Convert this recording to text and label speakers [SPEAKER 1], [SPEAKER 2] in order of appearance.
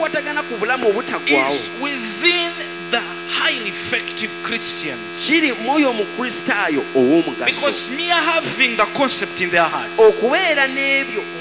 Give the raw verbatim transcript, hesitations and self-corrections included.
[SPEAKER 1] okukwatagana ku bulamu obutaggwaawo
[SPEAKER 2] is within the highly effective Christians.
[SPEAKER 1] kiri mwoyo omukristaayo ow'omugaso
[SPEAKER 2] Because mere having the concept in their hearts
[SPEAKER 1] okubeera n'ebyo